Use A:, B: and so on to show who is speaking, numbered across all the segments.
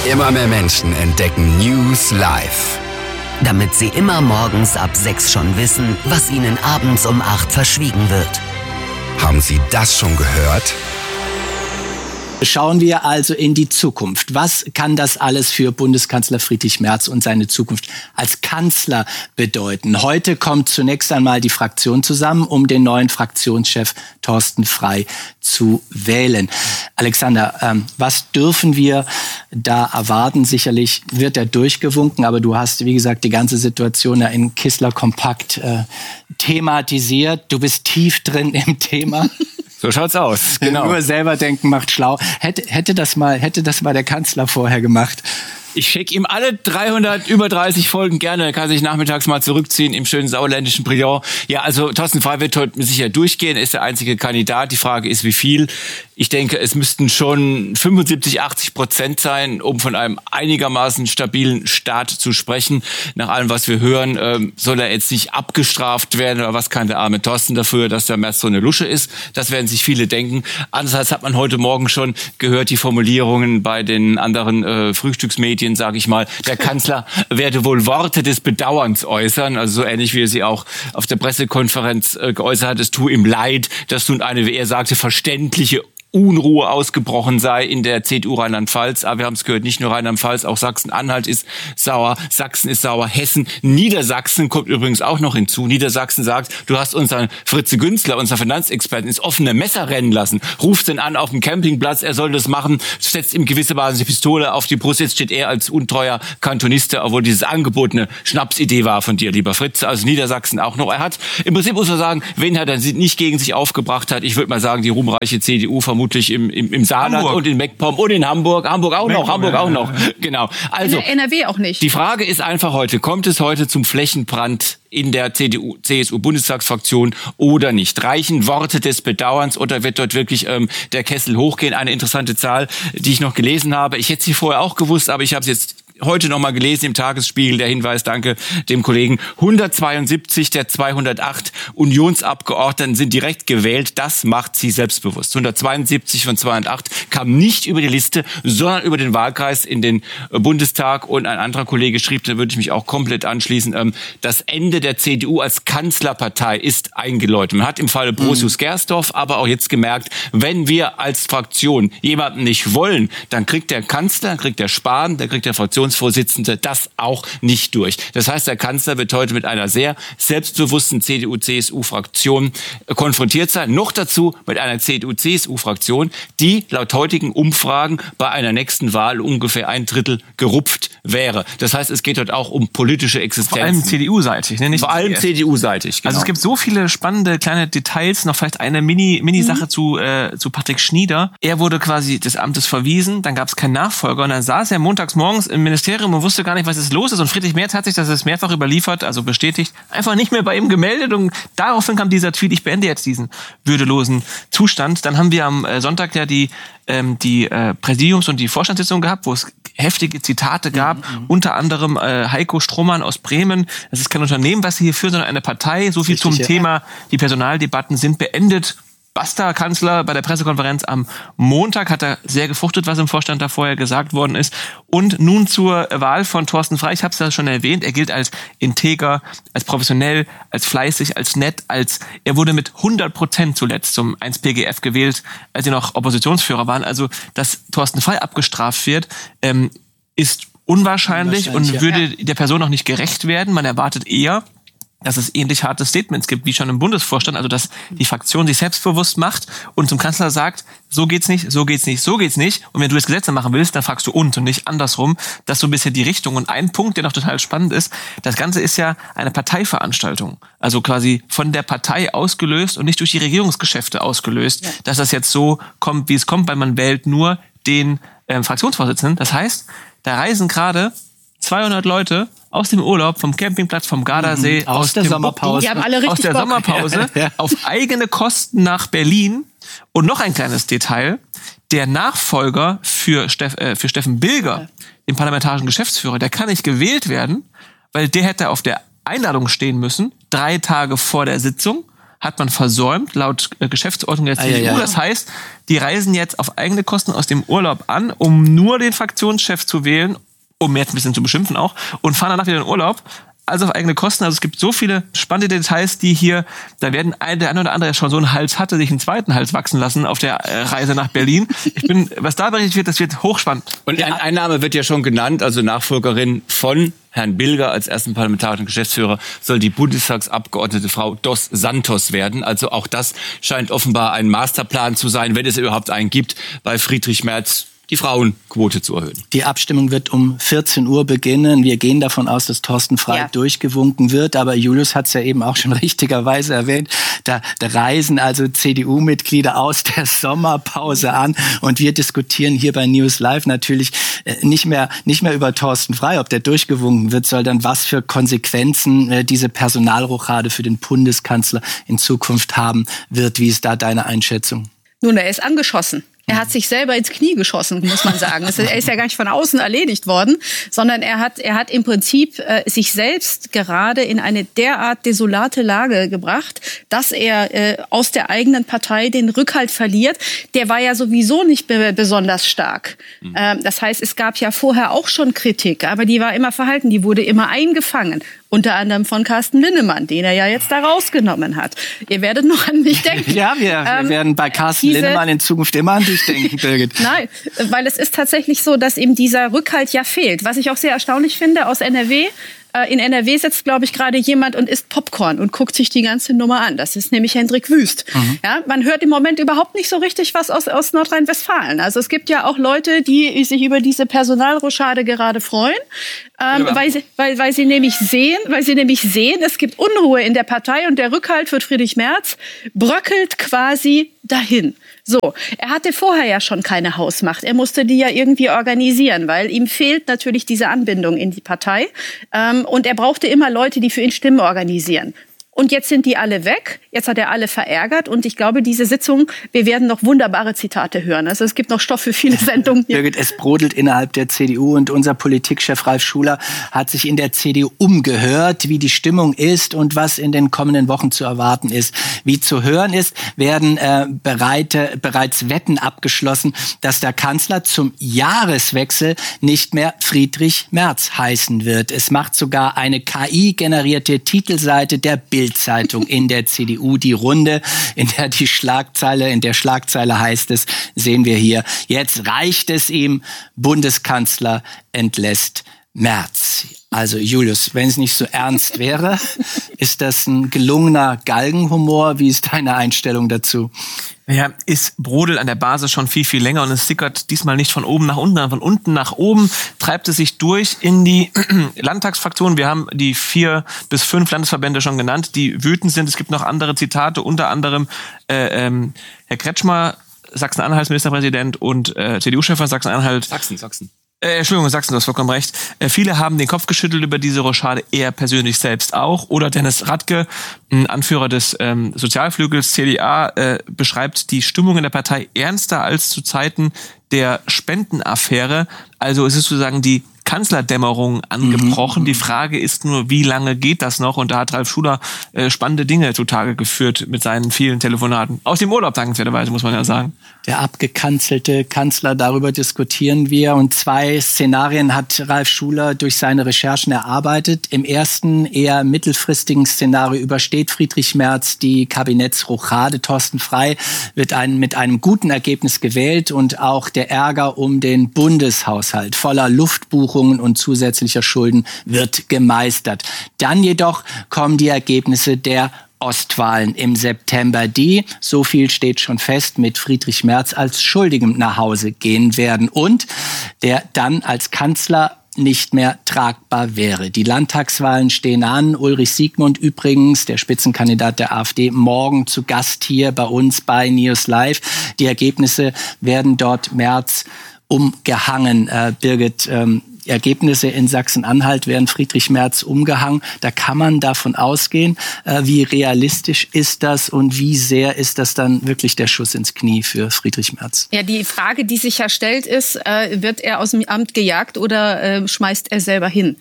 A: Immer mehr Menschen entdecken News live.
B: Damit sie immer morgens ab 6 schon wissen, was ihnen abends um 8 verschwiegen wird.
A: Haben Sie das schon gehört?
C: Schauen wir also in die Zukunft. Was kann das alles für Bundeskanzler Friedrich Merz und seine Zukunft als Kanzler bedeuten? Heute kommt zunächst einmal die Fraktion zusammen, um den neuen Fraktionschef Thorsten Frey zu wählen. Alexander, was dürfen wir da erwarten? Sicherlich wird er durchgewunken, aber du hast, wie gesagt, die ganze Situation ja in Kissler Kompakt thematisiert. Du bist tief drin im Thema.
D: So schaut's aus, genau.
C: Nur selber denken macht schlau. Hätte das mal der Kanzler vorher gemacht.
D: Ich schicke ihm alle 330 Folgen gerne. Er kann sich nachmittags mal zurückziehen im schönen sauerländischen Brillant. Ja, also Thorsten Frey wird heute sicher durchgehen. Er ist der einzige Kandidat. Die Frage ist, wie viel. Ich denke, es müssten schon 75-80% sein, um von einem einigermaßen stabilen Start zu sprechen. Nach allem, was wir hören, soll er jetzt nicht abgestraft werden. Oder was kann der arme Thorsten dafür, dass der Merz so eine Lusche ist? Das werden sich viele denken. Andererseits hat man heute Morgen schon gehört, die Formulierungen bei den anderen Frühstücksmedien, sage ich mal, der Kanzler werde wohl Worte des Bedauerns äußern, also so ähnlich wie er sie auch auf der Pressekonferenz geäußert hat. Es tue ihm leid, dass nun eine, wie er sagte, verständliche Unruhe ausgebrochen sei in der CDU Rheinland-Pfalz. Aber wir haben es gehört, nicht nur Rheinland-Pfalz, auch Sachsen-Anhalt ist sauer, Sachsen ist sauer, Hessen, Niedersachsen kommt übrigens auch noch hinzu. Niedersachsen sagt, du hast unseren Fritze Günzler, unser Finanzexperten, ins offene Messer rennen lassen. Ruft den an auf dem Campingplatz, er soll das machen, setzt ihm gewissermaßen die Pistole auf die Brust. Jetzt steht er als untreuer Kantoniste, obwohl dieses Angebot eine Schnapsidee war von dir, lieber Fritze. Also Niedersachsen auch noch. Er hat, im Prinzip muss man sagen, wen er dann nicht gegen sich aufgebracht hat. Ich würde mal sagen, die ruhmreiche CDU vermutlich im Saarland Hamburg. Und in MacPom und in Hamburg. Hamburg auch noch. Genau. Also,
E: in der NRW auch nicht.
D: Die Frage ist einfach heute, kommt es heute zum Flächenbrand in der CDU-CSU-Bundestagsfraktion oder nicht? Reichen Worte des Bedauerns oder wird dort wirklich der Kessel hochgehen? Eine interessante Zahl, die ich noch gelesen habe. Ich hätte sie vorher auch gewusst, aber ich habe es jetzt heute noch mal gelesen im Tagesspiegel, der Hinweis, danke dem Kollegen. 172 der 208 Unionsabgeordneten sind direkt gewählt. Das macht sie selbstbewusst. 172 von 208 kamen nicht über die Liste, sondern über den Wahlkreis in den Bundestag. Und ein anderer Kollege schrieb, da würde ich mich auch komplett anschließen, das Ende der CDU als Kanzlerpartei ist eingeläutet. Man hat im Falle Brosius-Gersdorf aber auch jetzt gemerkt, wenn wir als Fraktion jemanden nicht wollen, dann kriegt der Kanzler, dann kriegt der Spahn, dann kriegt der Fraktionsvorsitzende das auch nicht durch. Das heißt, der Kanzler wird heute mit einer sehr selbstbewussten CDU-CSU-Fraktion konfrontiert sein. Noch dazu mit einer CDU-CSU-Fraktion, die laut heutigen Umfragen bei einer nächsten Wahl ungefähr 1/3 gerupft wäre. Das heißt, es geht dort auch um politische Existenz.
F: Vor allem CDU-seitig. Ne?
D: Vor allem CDU-seitig, genau.
F: Also es gibt so viele spannende kleine Details. Noch vielleicht eine Mini-Sache zu Patrick Schnieder. Er wurde quasi des Amtes verwiesen, dann gab es keinen Nachfolger und dann saß er montags morgens im Ministerium und wusste gar nicht, was jetzt los ist. Und Friedrich Merz hat sich das ist mehrfach überliefert, also bestätigt, einfach nicht mehr bei ihm gemeldet. Und daraufhin kam dieser Tweet, ich beende jetzt diesen würdelosen Zustand. Dann haben wir am Sonntag ja die Präsidiums- und die Vorstandssitzung gehabt, wo es heftige Zitate gab, unter anderem Heiko Strohmann aus Bremen. Das ist kein Unternehmen, was sie hier führen, sondern eine Partei. So viel zum Thema, die Personaldebatten sind beendet. Basta, Kanzler, bei der Pressekonferenz am Montag hat er sehr gefruchtet, was im Vorstand da vorher gesagt worden ist. Und nun zur Wahl von Thorsten Frey. Ich habe es ja schon erwähnt, er gilt als integer, als professionell, als fleißig, als nett, er wurde mit 100% zuletzt zum 1PGF gewählt, als sie noch Oppositionsführer waren. Also, dass Thorsten Frey abgestraft wird, ist unwahrscheinlich und würde der Person auch nicht gerecht werden. Man erwartet eher, dass es ähnlich harte Statements gibt, wie schon im Bundesvorstand, also dass die Fraktion sich selbstbewusst macht und zum Kanzler sagt, so geht's nicht, so geht's nicht, so geht's nicht. Und wenn du das Gesetze machen willst, dann fragst du und nicht andersrum. Das ist so ein bisschen die Richtung. Und ein Punkt, der noch total spannend ist, das Ganze ist ja eine Parteiveranstaltung. Also quasi von der Partei ausgelöst und nicht durch die Regierungsgeschäfte ausgelöst, dass das jetzt so kommt, wie es kommt, weil man wählt nur den Fraktionsvorsitzenden. Das heißt, da reisen gerade 200 Leute aus dem Urlaub, vom Campingplatz, vom Gardasee,
C: aus der Sommerpause.
E: Die haben alle richtig
F: aus der
E: Bock.
F: Sommerpause auf eigene Kosten nach Berlin. Und noch ein kleines Detail. Der Nachfolger für Steffen Bilger, den parlamentarischen Geschäftsführer, der kann nicht gewählt werden, weil der hätte auf der Einladung stehen müssen, 3 Tage vor der Sitzung, hat man versäumt, laut Geschäftsordnung der CDU. Das heißt, die reisen jetzt auf eigene Kosten aus dem Urlaub an, um nur den Fraktionschef zu wählen, um jetzt ein bisschen zu beschimpfen auch, und fahren danach wieder in den Urlaub. Also auf eigene Kosten. Also es gibt so viele spannende Details, die hier, da werden der eine oder andere, der schon so einen Hals hatte, sich einen zweiten Hals wachsen lassen auf der Reise nach Berlin. Was da berichtet wird, das wird hochspannend.
D: Und ein Name wird ja schon genannt, also Nachfolgerin von Herrn Bilger als ersten parlamentarischen Geschäftsführer soll die Bundestagsabgeordnete Frau Dos Santos werden. Also auch das scheint offenbar ein Masterplan zu sein, wenn es überhaupt einen gibt, bei Friedrich Merz die Frauenquote zu erhöhen.
C: Die Abstimmung wird um 14 Uhr beginnen. Wir gehen davon aus, dass Thorsten Frey durchgewunken wird. Aber Julius hat es ja eben auch schon richtigerweise erwähnt. Da reisen also CDU-Mitglieder aus der Sommerpause an. Und wir diskutieren hier bei News Live natürlich nicht mehr über Thorsten Frey, ob der durchgewunken wird, sondern was für Konsequenzen diese Personalrochade für den Bundeskanzler in Zukunft haben wird. Wie ist da deine Einschätzung?
E: Nun, er ist angeschossen. Er hat sich selber ins Knie geschossen, muss man sagen. Er ist ja gar nicht von außen erledigt worden, sondern er hat im Prinzip sich selbst gerade in eine derart desolate Lage gebracht, dass er aus der eigenen Partei den Rückhalt verliert. Der war ja sowieso nicht besonders stark. Das heißt, es gab ja vorher auch schon Kritik, aber die war immer verhalten, die wurde immer eingefangen. Unter anderem von Carsten Linnemann, den er ja jetzt da rausgenommen hat. Ihr werdet noch an mich denken.
C: Ja, wir werden bei Carsten Linnemann in Zukunft immer an dich denken, Birgit.
E: Nein, weil es ist tatsächlich so, dass ihm dieser Rückhalt ja fehlt. Was ich auch sehr erstaunlich finde aus NRW. In NRW sitzt, glaube ich, gerade jemand und isst Popcorn und guckt sich die ganze Nummer an. Das ist nämlich Hendrik Wüst. Ja, man hört im Moment überhaupt nicht so richtig was aus Nordrhein-Westfalen. Also es gibt ja auch Leute, die sich über diese Personalrochade gerade freuen, weil sie nämlich sehen, es gibt Unruhe in der Partei und der Rückhalt für Friedrich Merz bröckelt quasi dahin. So, er hatte vorher ja schon keine Hausmacht. Er musste die ja irgendwie organisieren, weil ihm fehlt natürlich diese Anbindung in die Partei. Und er brauchte immer Leute, die für ihn Stimmen organisieren. Und jetzt sind die alle weg. Jetzt hat er alle verärgert. Und ich glaube, diese Sitzung, wir werden noch wunderbare Zitate hören. Also es gibt noch Stoff für viele Sendungen.
C: Birgit, es brodelt innerhalb der CDU. Und unser Politikchef Ralf Schuler hat sich in der CDU umgehört, wie die Stimmung ist und was in den kommenden Wochen zu erwarten ist. Wie zu hören ist, werden bereits Wetten abgeschlossen, dass der Kanzler zum Jahreswechsel nicht mehr Friedrich Merz heißen wird. Es macht sogar eine KI-generierte Titelseite der Bild-Zeitung in der CDU die Runde, in der Schlagzeile heißt es, sehen wir hier, jetzt reicht es ihm, Bundeskanzler entlässt Merz. Also Julius, wenn es nicht so ernst wäre, ist das ein gelungener Galgenhumor? Wie ist deine Einstellung dazu?
F: Ja, ist brodelt an der Basis schon viel, viel länger und es sickert diesmal nicht von oben nach unten, sondern von unten nach oben treibt es sich durch in die Landtagsfraktionen. Wir haben die 4 bis 5 Landesverbände schon genannt, die wütend sind. Es gibt noch andere Zitate, unter anderem Herr Kretschmer, Sachsen-Anhalts Ministerpräsident und CDU-Chef von Sachsen-Anhalt.
D: Sachsen.
F: Entschuldigung, Sachsen, du hast vollkommen recht. Viele haben den Kopf geschüttelt über diese Rochade, er persönlich selbst auch. Oder Dennis Radke, Anführer des Sozialflügels CDA, beschreibt die Stimmung in der Partei ernster als zu Zeiten der Spendenaffäre. Also es ist sozusagen die Kanzlerdämmerung angebrochen. Die Frage ist nur, wie lange geht das noch? Und da hat Ralf Schuler spannende Dinge zutage geführt mit seinen vielen Telefonaten. Aus dem Urlaub, dankenswerterweise, muss man ja sagen.
C: Der abgekanzelte Kanzler, darüber diskutieren wir. Und 2 Szenarien hat Ralf Schuler durch seine Recherchen erarbeitet. Im ersten, eher mittelfristigen Szenario übersteht Friedrich Merz die Kabinettsrochade. Thorsten Frey wird mit einem guten Ergebnis gewählt und auch der Ärger um den Bundeshaushalt voller Luftbuchungen und zusätzlicher Schulden wird gemeistert. Dann jedoch kommen die Ergebnisse der Ostwahlen im September, die, so viel steht schon fest, mit Friedrich Merz als Schuldigem nach Hause gehen werden und der dann als Kanzler nicht mehr tragbar wäre. Die Landtagswahlen stehen an. Ulrich Siegmund übrigens, der Spitzenkandidat der AfD, morgen zu Gast hier bei uns bei News Live. Die Ergebnisse werden dort Merz umgehangen. Birgit, Ergebnisse in Sachsen-Anhalt werden Friedrich Merz umgehangen. Da kann man davon ausgehen. Wie realistisch ist das und wie sehr ist das dann wirklich der Schuss ins Knie für Friedrich Merz?
E: Ja, die Frage, die sich ja stellt, ist, wird er aus dem Amt gejagt oder schmeißt er selber hin?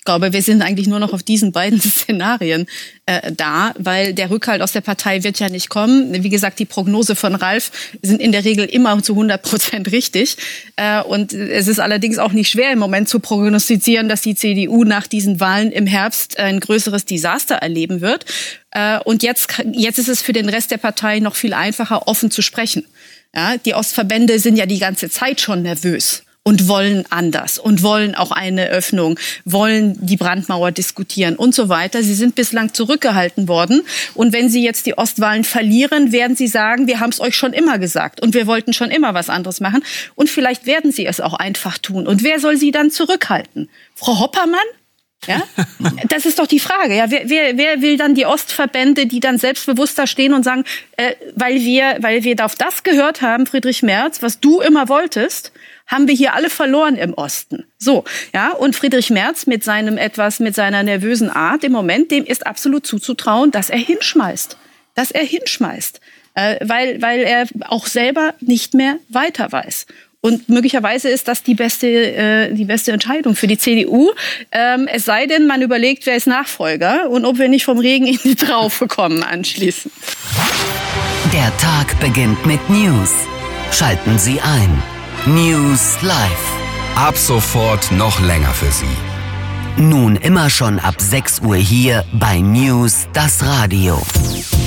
E: glaube, wir sind eigentlich nur noch auf diesen beiden Szenarien da, weil der Rückhalt aus der Partei wird ja nicht kommen. Wie gesagt, die Prognose von Ralf sind in der Regel immer zu 100% richtig. Und es ist allerdings auch nicht schwer im Moment zu prognostizieren, dass die CDU nach diesen Wahlen im Herbst ein größeres Desaster erleben wird. Und jetzt ist es für den Rest der Partei noch viel einfacher, offen zu sprechen. Ja, die Ostverbände sind ja die ganze Zeit schon nervös und wollen anders und wollen auch eine Öffnung, wollen die Brandmauer diskutieren und so weiter. Sie sind bislang zurückgehalten worden. Und wenn sie jetzt die Ostwahlen verlieren, werden sie sagen, wir haben es euch schon immer gesagt und wir wollten schon immer was anderes machen. Und vielleicht werden sie es auch einfach tun. Und wer soll sie dann zurückhalten? Frau Hoppermann? Ja, das ist doch die Frage. Ja, wer will dann die Ostverbände, die dann selbstbewusster stehen und sagen, weil wir auf das gehört haben, Friedrich Merz, was du immer wolltest, haben wir hier alle verloren im Osten. So, ja, und Friedrich Merz mit seiner nervösen Art im Moment, dem ist absolut zuzutrauen, dass er hinschmeißt. Weil er auch selber nicht mehr weiter weiß. Und möglicherweise ist das die beste Entscheidung für die CDU. Es sei denn, man überlegt, wer ist Nachfolger und ob wir nicht vom Regen in die Traufe kommen anschließend.
B: Der Tag beginnt mit News. Schalten Sie ein. News Live.
A: Ab sofort noch länger für Sie.
B: Nun immer schon ab 6 Uhr hier bei News das Radio.